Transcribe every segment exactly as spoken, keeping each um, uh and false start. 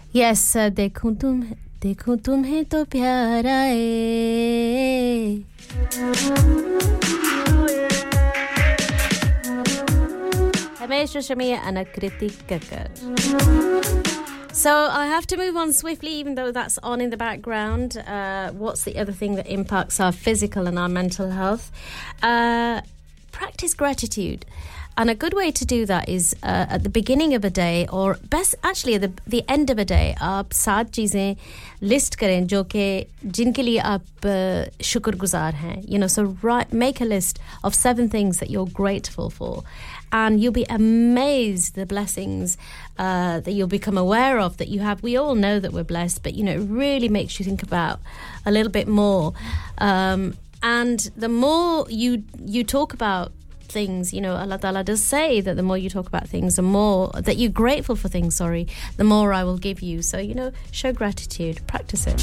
Yes, uh, देखूं तुम देखूं तुम्हें तो प्यार आए Ramesh Shamia and Akriti Kakar. So I have to move on swiftly, even though that's on in the background. Uh, what's the other thing that impacts our physical and our mental health? Uh, practice gratitude. And a good way to do that is uh, at the beginning of a day, or best actually at the, the end of a day, आप सात चीजें list करें जो कि जिनके लिए आप uh, शुक्रगुजार हैं. You know, so write, make a list of seven things that you're grateful for. And you'll be amazed the blessings uh, that you'll become aware of that you have. We all know that we're blessed, but, you know, it really makes you think about a little bit more. Um, and the more you you talk about things, you know, Allah Ta'ala does say that the more you talk about things, the more that you're grateful for things, sorry, the more I will give you. So, you know, show gratitude, practice it.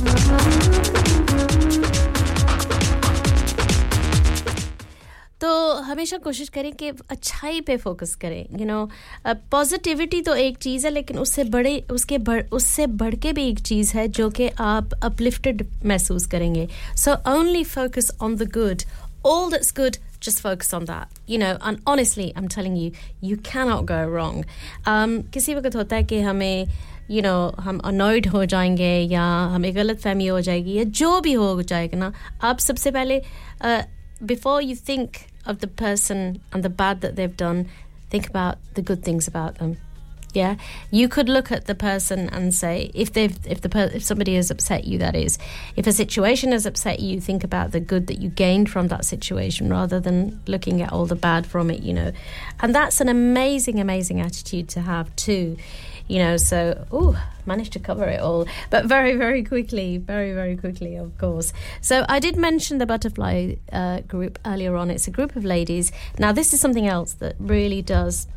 तो हमेशा कोशिश करें कि अच्छाई पे focus करें, you know, positivity तो एक चीज़ है लेकिन उससे बड़े उसके बढ़ उससे बढ़ के भी एक चीज़ है जो कि आप uplifted महसूस करेंगे. So only focus on the good. All that's good, just focus on that, you know, and honestly, I'm telling you, you cannot go wrong. Um, किसी वक्त होता है कि हमें, you know, हम annoyed हो जाएंगे या हमें गलतफहमी हो जाएगी या जो भी हो जाएगा ना, आप सबसे पहले uh, before you think of the person and the bad that they've done, think about the good things about them. Yeah, you could look at the person and say, if they've, if the per- if somebody has upset you, that is, if a situation has upset you, think about the good that you gained from that situation rather than looking at all the bad from it, you know. And that's an amazing, amazing attitude to have too, you know. So, oh, managed to cover it all, but very, very quickly, very, very quickly, of course. So I did mention the butterfly uh, group earlier on. It's a group of ladies. Now, this is something else that really does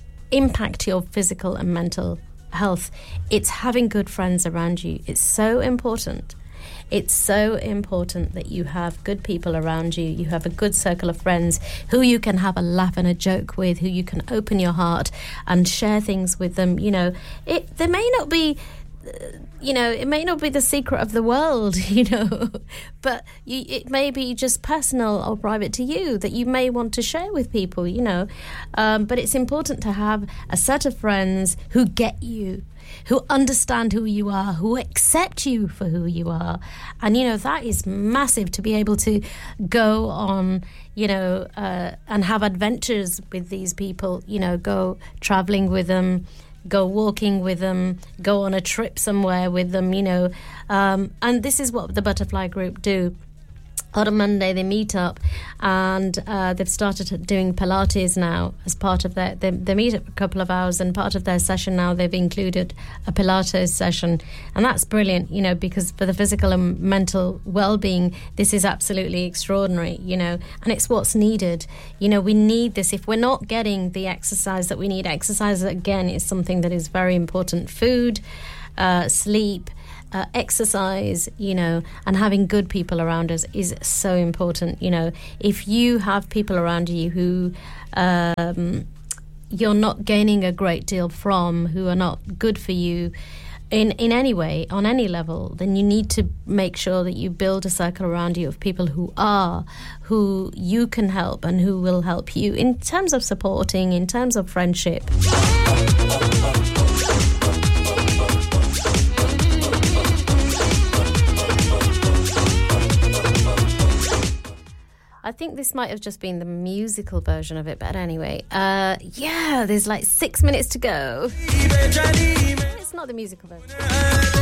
impact your physical and mental health. It's having good friends around you. It's so important. It's so important that you have good people around you. You have a good circle of friends who you can have a laugh and a joke with, who you can open your heart and share things with them. You know, it there may not be, you know, it may not be the secret of the world, you know, but you, it may be just personal or private to you that you may want to share with people, you know. Um, but it's important to have a set of friends who get you, who understand who you are, who accept you for who you are. And, you know, that is massive to be able to go on, you know, uh, and have adventures with these people, you know, go traveling with them, go walking with them, go on a trip somewhere with them, you know. Um, and this is what the Butterfly Group do. On a Monday, they meet up and uh, they've started doing Pilates now as part of their... They, they meet up a couple of hours and part of their session now, they've included a Pilates session. And that's brilliant, you know, because for the physical and mental well-being, this is absolutely extraordinary, you know, and it's what's needed. You know, we need this. If we're not getting the exercise that we need, exercise, again, is something that is very important. Food, uh, sleep, Uh, exercise, you know, and having good people around us is so important. You know, if you have people around you who um, you're not gaining a great deal from, who are not good for you in, in any way, on any level, then you need to make sure that you build a circle around you of people who are, who you can help and who will help you in terms of supporting, in terms of friendship. I think this might have just been the musical version of it, but anyway, uh, yeah, there's like six minutes to go. It's not the musical version.